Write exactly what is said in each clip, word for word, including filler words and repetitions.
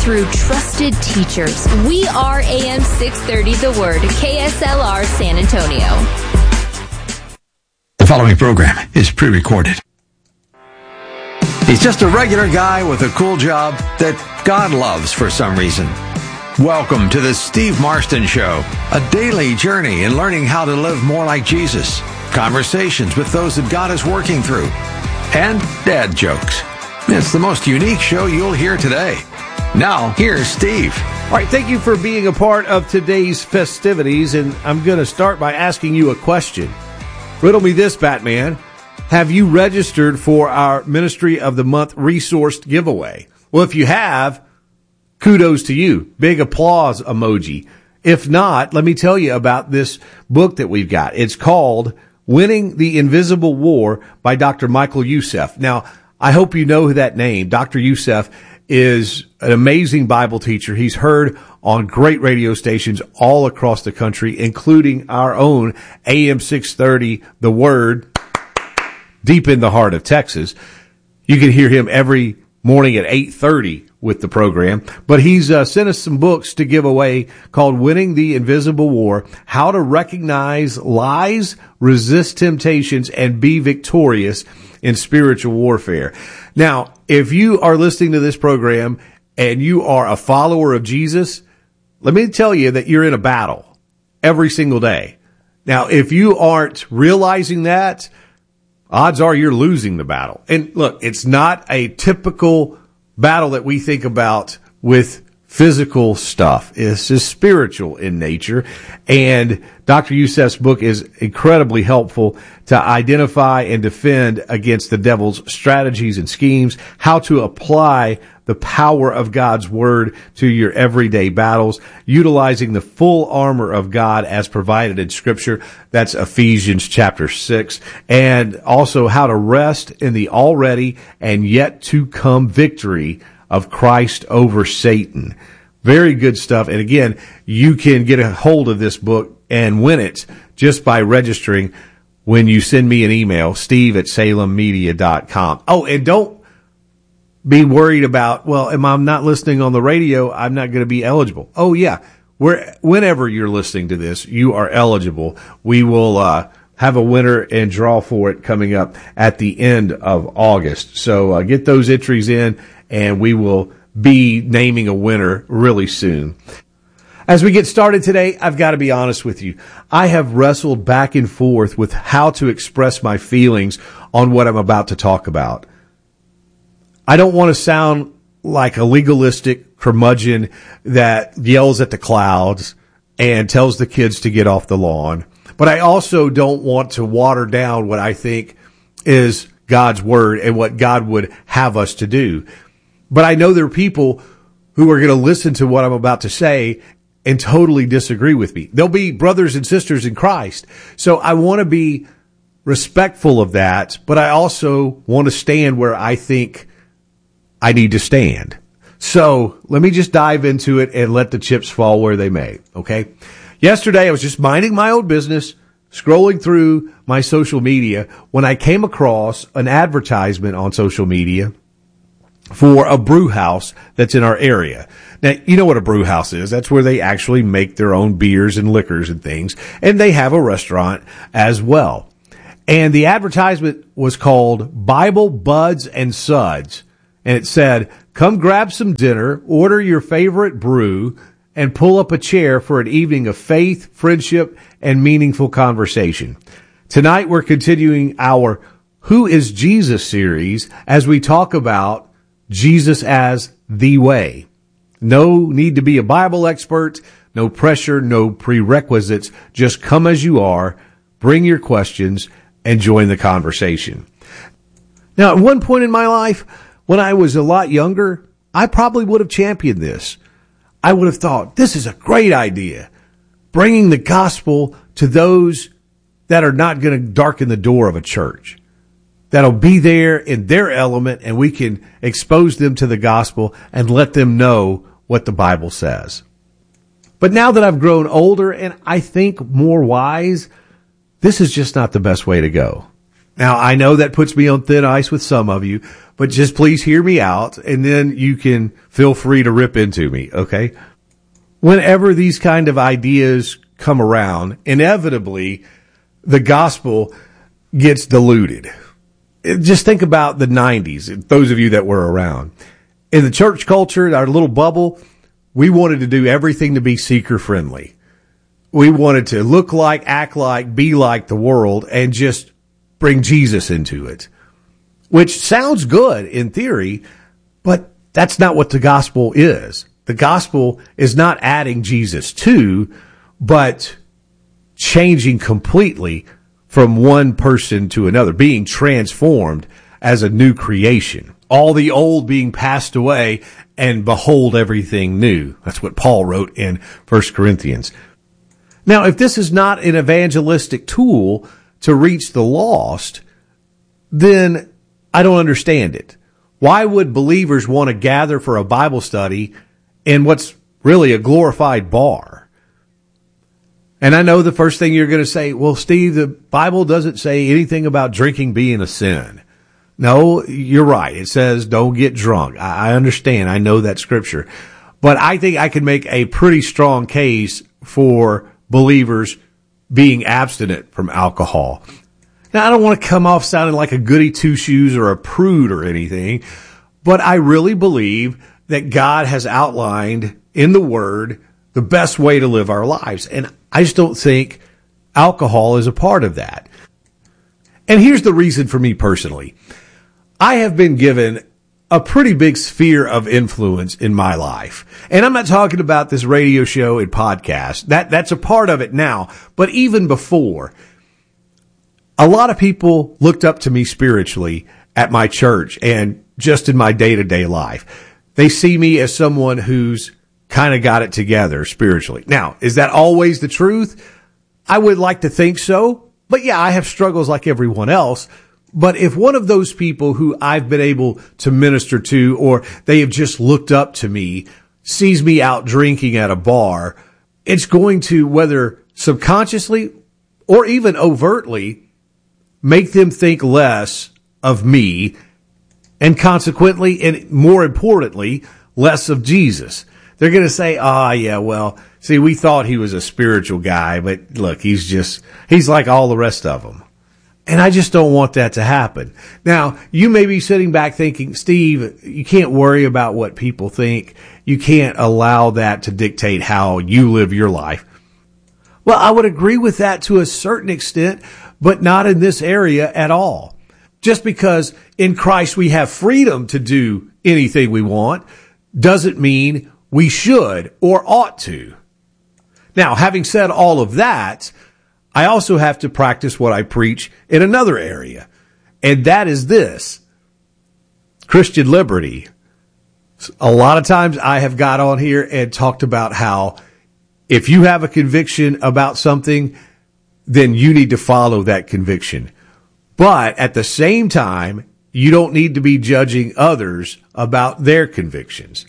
through trusted teachers. We are A M six thirty The Word, K S L R San Antonio. The following program is pre-recorded. He's just a regular guy with a cool job that God loves for some reason. Welcome to the Steve Marston Show, a daily journey in learning how to live more like Jesus, conversations with those that God is working through, and dad jokes. It's the most unique show you'll hear today. Now, here's Steve. All right, thank you for being a part of today's festivities, and I'm going to start by asking you a question. Riddle me this, Batman. Have you registered for our Ministry of the Month resourced giveaway? Well, if you have, kudos to you. Big applause emoji. If not, let me tell you about this book that we've got. It's called Winning the Invisible War by Doctor Michael Youssef. Now, I hope you know that name. Doctor Youssef is an amazing Bible teacher. He's heard on great radio stations all across the country, including our own A M six thirty, The Word, deep in the heart of Texas. You can hear him every morning at eight thirty with the program. But he's uh, sent us some books to give away called Winning the Invisible War, How to Recognize Lies, Resist Temptations, and Be Victorious in Spiritual Warfare. Now, if you are listening to this program and you are a follower of Jesus, let me tell you that you're in a battle every single day. Now, if you aren't realizing that, odds are you're losing the battle. And look, it's not a typical battle that we think about with physical stuff. It's just spiritual in nature. And Doctor Youssef's book is incredibly helpful to identify and defend against the devil's strategies and schemes, how to apply the power of God's word to your everyday battles, utilizing the full armor of God as provided in Scripture. That's Ephesians chapter six. And also how to rest in the already and yet to come victory of Christ over Satan. Very good stuff. And again, you can get a hold of this book and win it just by registering when you send me an email, steve at salem media dot com. Oh, and don't be worried about, well, am I not listening on the radio? I'm not going to be eligible. Oh, yeah. Where, whenever you're listening to this, you are eligible. We will uh, have a winner and draw for it coming up at the end of August. So uh, get those entries in, and we will be naming a winner really soon. As we get started today, I've got to be honest with you. I have wrestled back and forth with how to express my feelings on what I'm about to talk about. I don't want to sound like a legalistic curmudgeon that yells at the clouds and tells the kids to get off the lawn. But I also don't want to water down what I think is God's word and what God would have us to do. But I know there are people who are going to listen to what I'm about to say and totally disagree with me. They'll be brothers and sisters in Christ. So I want to be respectful of that, but I also want to stand where I think I need to stand. So let me just dive into it and let the chips fall where they may, okay? Yesterday, I was just minding my own business, scrolling through my social media, when I came across an advertisement on social media for a brew house that's in our area. Now, you know what a brew house is. That's where they actually make their own beers and liquors and things, and they have a restaurant as well. And the advertisement was called Bible Buds and Suds. And it said, come grab some dinner, order your favorite brew, and pull up a chair for an evening of faith, friendship, and meaningful conversation. Tonight we're continuing our Who is Jesus series as we talk about Jesus as the way. No need to be a Bible expert, no pressure, no prerequisites. Just come as you are, bring your questions, and join the conversation. Now, at one point in my life, when I was a lot younger, I probably would have championed this. I would have thought, this is a great idea. Bringing the gospel to those that are not going to darken the door of a church. That'll be there in their element, and we can expose them to the gospel and let them know what the Bible says. But now that I've grown older and I think more wise, this is just not the best way to go. Now, I know that puts me on thin ice with some of you, but just please hear me out, and then you can feel free to rip into me, okay? Whenever these kind of ideas come around, inevitably the gospel gets diluted. Just think about the nineties, those of you that were around. In the church culture, our little bubble, we wanted to do everything to be seeker-friendly. We wanted to look like, act like, be like the world, and just bring Jesus into it. Which sounds good in theory, but that's not what the gospel is. The gospel is not adding Jesus to, but changing completely from one person to another, being transformed as a new creation. All the old being passed away, and behold, everything new. That's what Paul wrote in First Corinthians. Now, if this is not an evangelistic tool to reach the lost, then I don't understand it. Why would believers want to gather for a Bible study in what's really a glorified bar? And I know the first thing you're going to say, well, Steve, the Bible doesn't say anything about drinking being a sin. No, you're right. It says don't get drunk. I understand. I know that scripture. But I think I can make a pretty strong case for believers being abstinent from alcohol. Now, I don't want to come off sounding like a goody two-shoes or a prude or anything, but I really believe that God has outlined in the Word the best way to live our lives. And I just don't think alcohol is a part of that. And here's the reason for me personally. I have been given a pretty big sphere of influence in my life. And I'm not talking about this radio show and podcast. That, that's a part of it now. But even before, a lot of people looked up to me spiritually at my church and just in my day-to-day life. They see me as someone who's kind of got it together spiritually. Now, is that always the truth? I would like to think so. But yeah, I have struggles like everyone else. But if one of those people who I've been able to minister to, or they have just looked up to me, sees me out drinking at a bar, it's going to, whether subconsciously or even overtly, make them think less of me, and consequently, and more importantly, less of Jesus. They're going to say, ah, oh, yeah, well, see, we thought he was a spiritual guy, but look, he's just, he's like all the rest of them. And I just don't want that to happen. Now, you may be sitting back thinking, Steve, you can't worry about what people think. You can't allow that to dictate how you live your life. Well, I would agree with that to a certain extent, but not in this area at all. Just because in Christ we have freedom to do anything we want doesn't mean we should or ought to. Now, having said all of that, I also have to practice what I preach in another area, and that is this: Christian liberty. A lot of times I have got on here and talked about how if you have a conviction about something, then you need to follow that conviction. But at the same time, you don't need to be judging others about their convictions.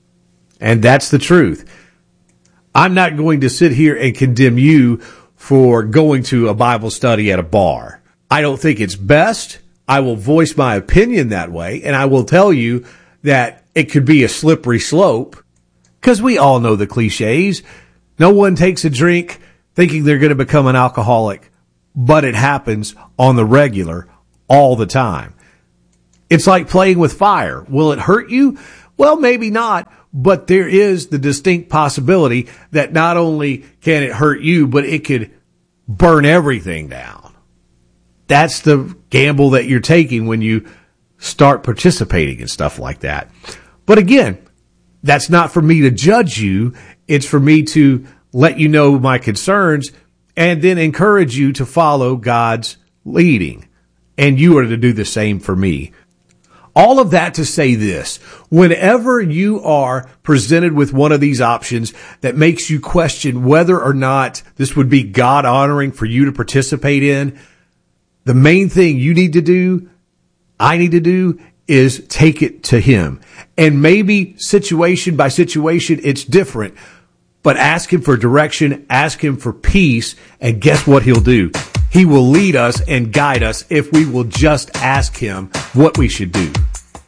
And that's the truth. I'm not going to sit here and condemn you for going to a Bible study at a bar. I don't think it's best. I will voice my opinion that way, and I will tell you that it could be a slippery slope, because we all know the cliches. No one takes a drink thinking they're going to become an alcoholic, but it happens on the regular all the time. It's like playing with fire. Will it hurt you? Well, maybe not, but there is the distinct possibility that not only can it hurt you, but it could burn everything down. That's the gamble that you're taking when you start participating in stuff like that. But again, that's not for me to judge you. It's for me to let you know my concerns and then encourage you to follow God's leading. And you are to do the same for me. All of that to say this: whenever you are presented with one of these options that makes you question whether or not this would be God honoring for you to participate in, the main thing you need to do, I need to do, is take it to Him. And maybe situation by situation, it's different, but ask Him for direction, ask Him for peace, and guess what He'll do? He will lead us and guide us if we will just ask Him what we should do.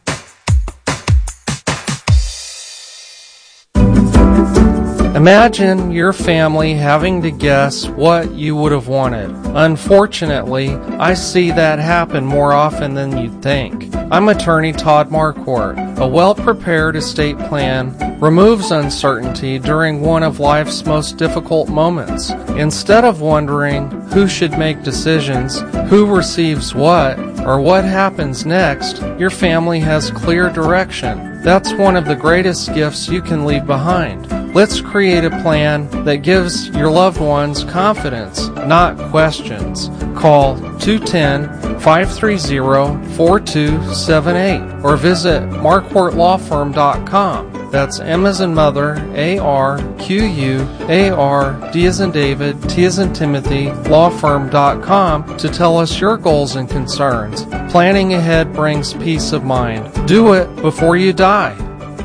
Imagine your family having to guess what you would have wanted. Unfortunately, I see that happen more often than you'd think. I'm attorney Todd Marquardt. A well-prepared estate plan removes uncertainty during one of life's most difficult moments. Instead of wondering who should make decisions, who receives what, or what happens next, your family has clear direction. That's one of the greatest gifts you can leave behind. Let's create a plan that gives your loved ones confidence, not questions. Call two one zero, five three zero, four two seven eight or visit marquardt law firm dot com. That's M as in mother, A R Q U A R D as in David, T as in Timothy, law firm dot com to tell us your goals and concerns. Planning ahead brings peace of mind. Do it before you die.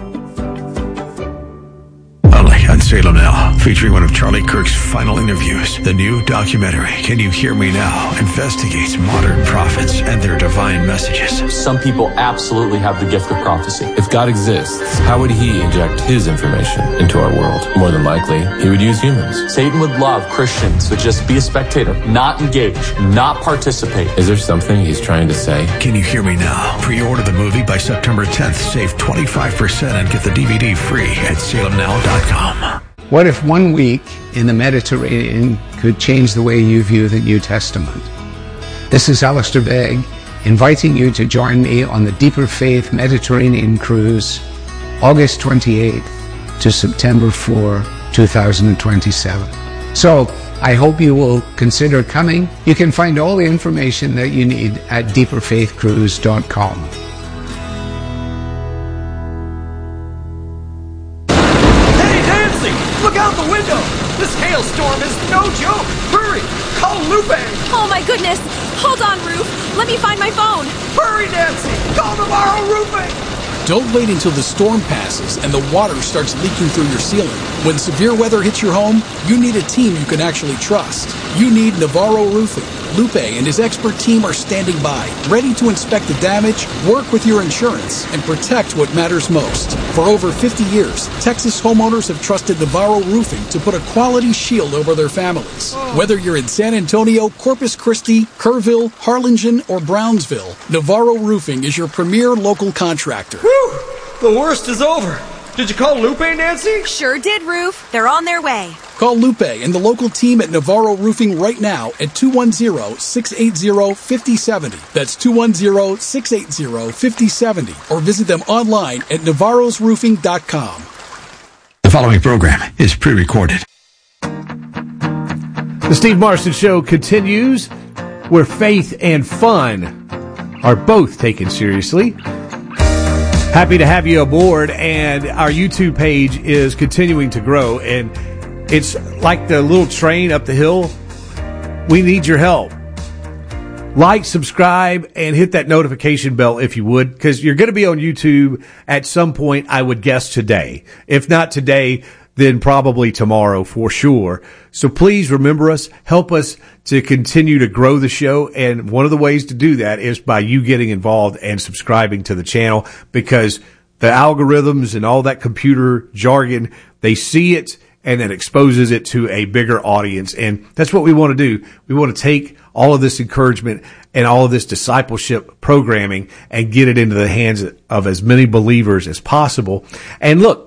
On Salem Now, featuring one of Charlie Kirk's final interviews. The new documentary, Can You Hear Me Now?, investigates modern prophets and their divine messages. Some people absolutely have the gift of prophecy. If God exists, how would he inject his information into our world? More than likely, he would use humans. Satan would love Christians to just be a spectator, not engage, not participate. Is there something he's trying to say? Can You Hear Me Now? Pre-order the movie by September tenth. Save twenty-five percent and get the D V D free at salem now dot com. What if one week in the Mediterranean could change the way you view the New Testament? This is Alistair Begg, inviting you to join me on the Deeper Faith Mediterranean Cruise, August twenty-eighth to September fourth, two thousand twenty-seven. So, I hope you will consider coming. You can find all the information that you need at deeper faith cruise dot com. Look out the window! This hailstorm is no joke! Hurry! Call Lupe! Oh my goodness! Hold on, Roof! Let me find my phone! Hurry, Nancy! Call Navarro Roofing! Don't wait until the storm passes and the water starts leaking through your ceiling. When severe weather hits your home, you need a team you can actually trust. You need Navarro Roofing. Lupe and his expert team are standing by, ready to inspect the damage, work with your insurance, and protect what matters most. For over fifty years, Texas homeowners have trusted Navarro Roofing to put a quality shield over their families. Whether you're in San Antonio, Corpus Christi, Kerrville, Harlingen, or Brownsville, Navarro Roofing is your premier local contractor. Whew! The worst is over. Did you call Lupe, Nancy? Sure did, Roof. They're on their way. Call Lupe and the local team at Navarro Roofing right now at two one zero, six eight zero, five oh seven oh. That's two one zero, six eight zero, five oh seven oh. Or visit them online at navarros roofing dot com. The following program is pre-recorded. The Steve Marston Show continues, where faith and fun are both taken seriously. Happy to have you aboard, and our YouTube page is continuing to grow, and it's like the little train up the hill. We need your help. Like, subscribe, and hit that notification bell if you would, because you're going to be on YouTube at some point, I would guess today. If not today, then probably tomorrow for sure. So please remember us, help us to continue to grow the show. And one of the ways to do that is by you getting involved and subscribing to the channel, because the algorithms and all that computer jargon, they see it and it exposes it to a bigger audience. And that's what we want to do. We want to take all of this encouragement and all of this discipleship programming and get it into the hands of as many believers as possible. And look,